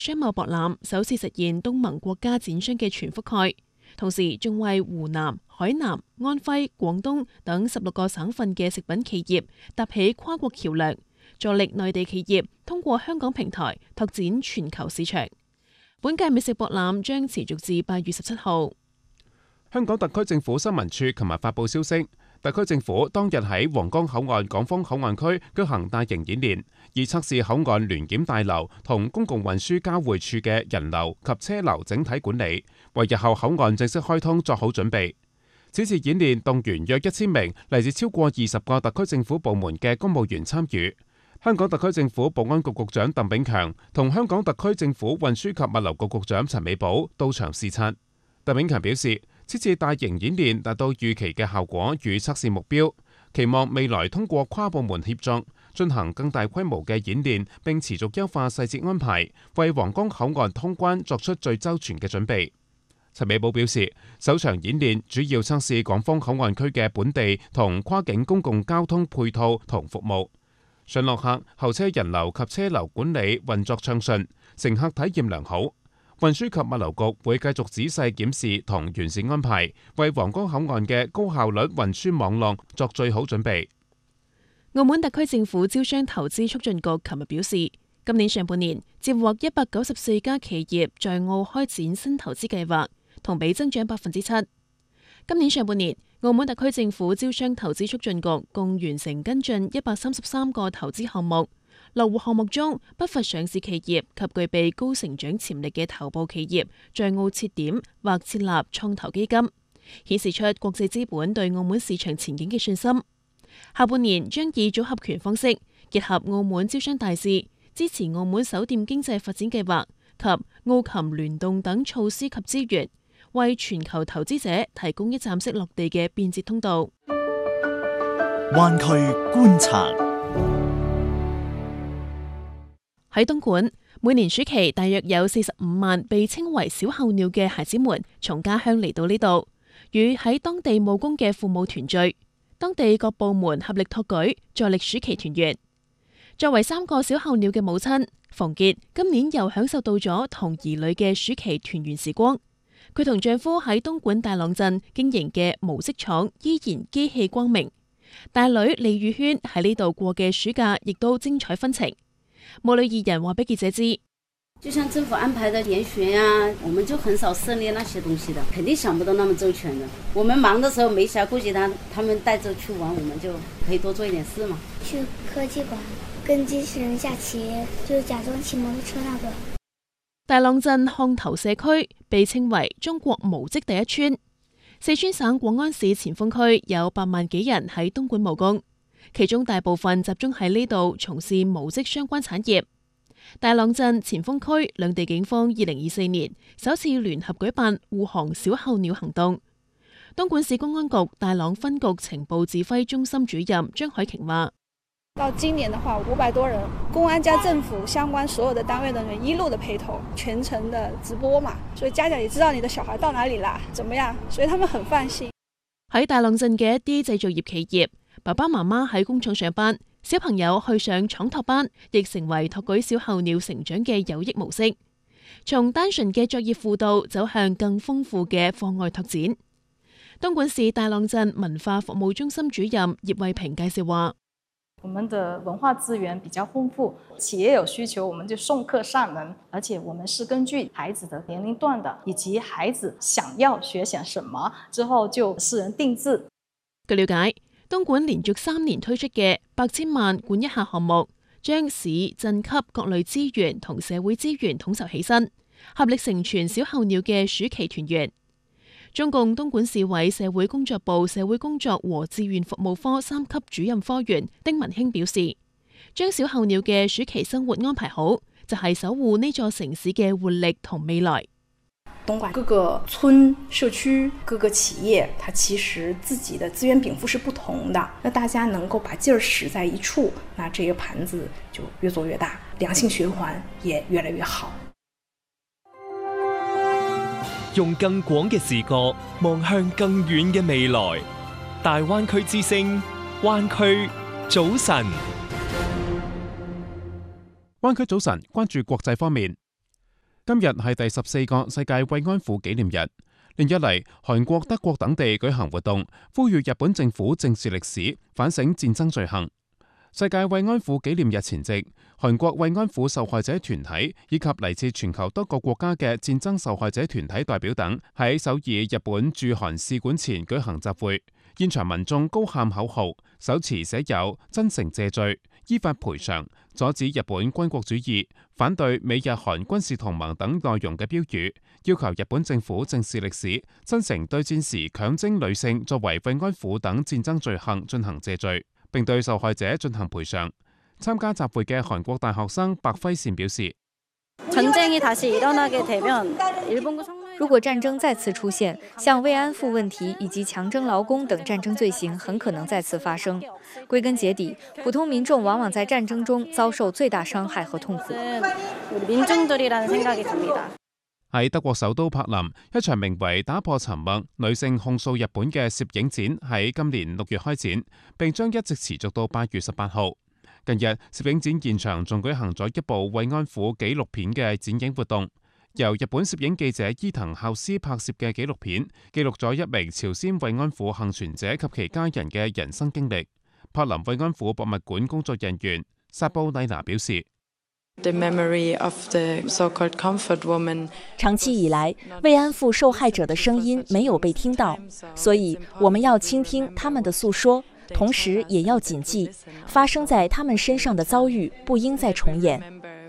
商貿博覽首次實現東盟國家展商嘅全覆蓋，同時仲為湖南、海南、安徽、廣東等16個省份嘅食品企業搭起跨國橋樑，助力內地企業通過香港平台拓展全球市場。本屆美食博覽將持續至8月17號。 香港特區政府新聞處琴日發布消息，特區政府當日喺皇崗口岸港方口岸區舉行大型演練，以測試口岸聯檢大樓同公共運輸交匯處嘅人流及車流整體管理，為日後口岸正式開通作好準備。此次演練動員約1000名嚟自超過20個特區政府部門嘅公務員參與。香港特區政府保安局局長鄧炳強同香港特區政府運輸及物流局局長陳美寶到場視察。鄧炳強表示，此次大型演練達到預期嘅效果與測試目標，期望未來通過跨部門協作進行更大規模嘅演練，並持續優化細節安排，為皇崗口岸通關作出最周全嘅準備。陳美寶表示，首場演練主要測試港方口岸區嘅本地同跨境公共交通配套同服務。上落客、候車人流及車流管理運作暢順，乘客體驗良好。運輸及物流局會繼續仔細檢視同完善安排，為皇崗口岸嘅高效率運輸網絡作最好準備。 澳門特區政府招商投資促進局琴日表示，今年上半年接獲194家企業在澳開展新投資計劃，同比增長7%。今年上半年，澳門特區政府招商投資促進局共完成跟進133個投資項目，落戶項目中不乏上市企業及具備高成長潛力嘅頭部企業在澳設點或設立創投基金，顯示出國際資本對澳門市場前景嘅信心。下半年將以組合拳方式結合澳門招商大使、支持澳門首店經濟發展計劃及澳琴聯動等措施及資源，為全球投資者提供一站式落地嘅便捷通道。 灣區觀察。 喺東莞，每年暑期大約有45萬被稱為小候鳥嘅孩子們從家鄉嚟到呢度，與喺當地務工嘅父母團聚。當地各部門合力托舉，助力暑期團圓。作為3個小候鳥嘅母親，馮傑今年又享受到咗同兒女嘅暑期團圓時光。佢同丈夫喺東莞大朗鎮經營嘅毛織廠依然機氣光明，大女李宇軒喺呢度過嘅暑假亦都精彩紛呈。母女二人話俾記者知， 就像政府安排的研學呀，我們就很少涉獵那些東西的，肯定想不到那麼周全的。我們忙的時候沒暇顧及他們帶着去玩，我們就可以多做一點事嘛。 去科技館跟機器人下棋，就是假裝騎摩托車那個。 大朗鎮漢頭社區被稱為中國毛織第一村。四川省廣安市前鋒區有8萬幾人喺東莞務工，其中大部分集中喺呢度從事毛織相關產業。大朗鎮、前鋒區兩地警方2024年首次聯合舉辦護航小候鳥行動。東莞市公安局大朗分局情報指揮中心主任張海瓊話： 到今年的話，500多人，公安加政府相關所有的單位人員一路的陪同，全程的直播嘛，所以家長也知道你的小孩到哪裡啦，怎麼樣，所以他們很放心。 喺大朗鎮嘅一啲製造業企業，爸爸媽媽喺工廠上班，小朋友去上廠托班，亦成為托舉小候鳥成長嘅有益模式。從單純嘅作業輔導走向更豐富嘅課外拓展。東莞市大朗鎮文化服務中心主任葉慧平介紹話： 我們的文化資源比較豐富，企業有需求，我們就送客上門，而且我們是根據孩子的年齡段的，以及孩子想要學些什麼，之後就私人定制。 據了解，東莞連續3年推出嘅8千萬管一下項目，將市鎮級各類資源同社會資源統籌起身，合力成全小候鳥嘅暑期團圓。中共東莞市委社會工作部社會工作和志願服務科3級主任科員丁文興表示，將小候鳥嘅暑期生活安排好，就係守護呢座城市嘅活力同未來。 東莞各個村、社區、各個企業，它其實自己的資源稟賦是不同的。那大家能夠把勁兒使在一處，那這個盤子就越做越大，良性循環也越來越好。 用更廣嘅視覺望向更遠嘅未來。大灣區之聲，灣區早晨。 灣區早晨，關注國際方面。 今日係第14個世界慰安婦紀念日。連日嚟，韓國、德國等地舉行活動，呼籲日本政府正視歷史，反省戰爭罪行。世界慰安婦紀念日前夕，韓國慰安婦受害者團體以及嚟自全球多個國家嘅戰爭受害者團體代表等喺首爾日本駐韓使館前舉行集會，現場民眾高喊口號，手持寫有真誠謝罪、依法賠償、阻止日本軍國主義、反對美日韓軍事同盟等內容嘅標語，要求日本政府正視歷史，真誠對戰時強徵女性作為慰安婦等戰爭罪行進行謝罪，並對受害者進行賠償。參加集會嘅韓國大學生白輝善表示： 如果戰爭再次出現，像慰安婦問題以及強徵勞工等戰爭罪行很可能再次發生。歸根結底，普通民眾往往在戰爭中遭受最大傷害和痛苦。 喺德國首都柏林，一場名為《打破沉默：女性控訴日本》嘅攝影展喺今年6月開展，並將一直持續到8月18號。近日，攝影展現場仲舉行咗一部慰安婦紀錄片嘅展映活動，由日本攝影記者伊藤孝司拍攝嘅紀錄片，記錄咗一名朝鮮慰安婦幸存者及其家人嘅人生經歷。柏林慰安婦博物館工作人員薩布麗娜表示： 長期以來，慰安婦受害者的聲音沒有被聽到，所以我們要傾聽他們的訴說，同時也要謹記，發生在他們身上的遭遇不應再重演。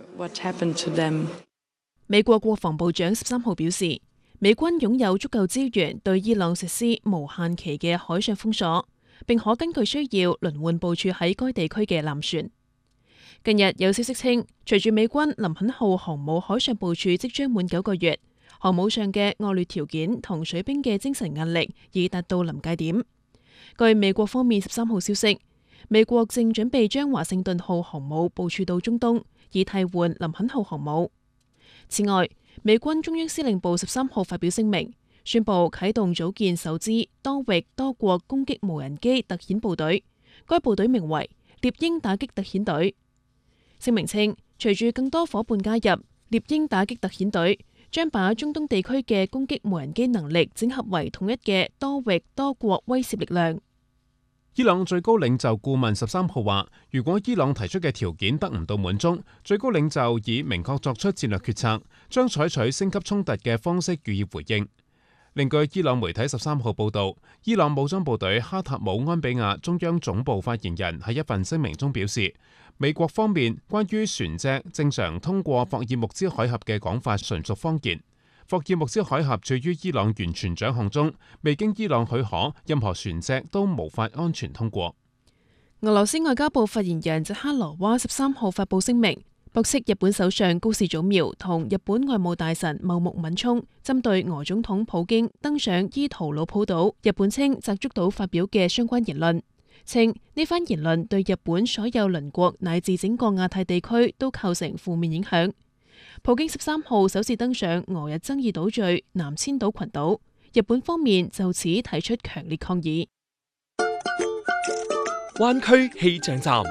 美國國防部長13號表示，美軍擁有足夠資源對伊朗實施無限期嘅海上封鎖，並可根據需要輪換部署喺該地區嘅艦船。近日有消息稱，隨住美軍林肯號航母海上部署即將滿9個月，航母上嘅惡劣條件同水兵嘅精神壓力已達到臨界點。據美國方面13號消息，美國正準備將華盛頓號航母部署到中東，以替換林肯號航母。此外，美軍中央司令部13號發表聲明，宣布啟動組建首支多域多國攻擊無人機特遣部隊，該部隊名為獵鷹打擊特遣隊。聲明稱，隨住更多伙伴加入，獵鷹打擊特遣隊將把中東地區嘅攻擊無人機能力整合為統一嘅多域多國威懾力量。 伊朗最高領袖顧問13號話，如果伊朗提出嘅條件得唔到滿足，最高領袖已明確作出戰略決策，將採取升級衝突嘅方式予以回應。另據伊朗媒體13號報導，伊朗武裝部隊哈塔姆安比亞中央總部發言人喺一份聲明中表示，美國方面關於船隻正常通過霍爾木茲海峽嘅講法純屬謊言。霍爾木茲海峽處於伊朗完全掌控中，未經伊朗許可，任何船隻都無法安全通過。 俄羅斯外交部發言人扎哈羅娃13號發布聲明，駁斥日本首相高市早苗同日本外務大臣茂木敏充針對俄總統普京登上伊圖魯普島，日本稱澤竹島發表嘅相關言論，稱呢番言論對日本所有鄰國乃至整個亞太地區都構成負面影響。普京13號首次登上俄日爭議島嶼南千島群島，日本方面就此提出強烈抗議。 灣區氣象站，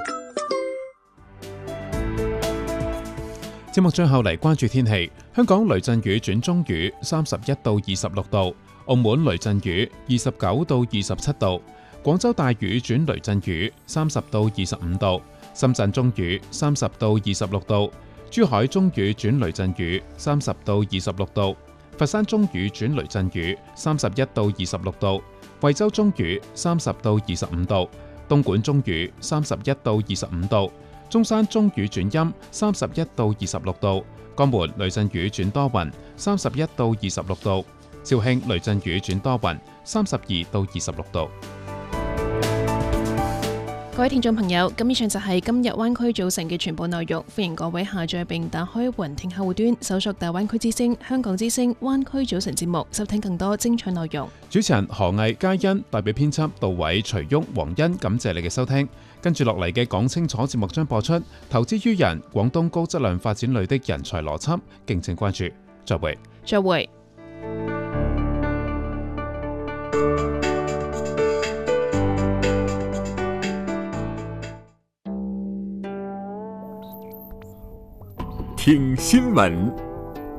節目最後嚟關注天氣。香港雷陣雨轉中雨，31到26度；澳門雷陣雨29到27度；廣州大雨轉雷陣雨30到25度；深圳中雨30到26度。珠海中雨轉雷陣雨30到26度，佛山中雨轉雷陣雨31到26度，惠州中雨30到25度，東莞中雨31到25度，中山中雨轉陰31到26度，江門雷陣雨轉多雲31到26度，肇慶雷陣雨轉多雲32到26度。 各位聽眾朋友，咁以上就係今日灣區早晨嘅全部內容，歡迎各位下載並打開雲聽客戶端，搜索大灣區之聲、香港之聲、灣區早晨節目，收聽更多精彩內容。 主持人何毅、嘉欣，代表編輯杜偉、徐旭、黃欣，感謝你嘅收聽。跟住落嚟嘅講清楚節目將播出，投資於人，廣東高質量發展類的人才邏輯，敬請關注。再會。 再會。 聽新聞